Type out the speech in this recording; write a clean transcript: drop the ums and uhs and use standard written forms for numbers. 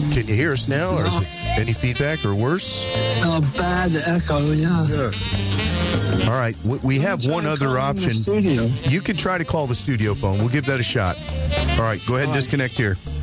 Can you hear us now, or is it any feedback or worse? A bad echo, yeah. All right, we have one other option. You can try to call the studio phone. We'll give that a shot. All right, go ahead and disconnect here.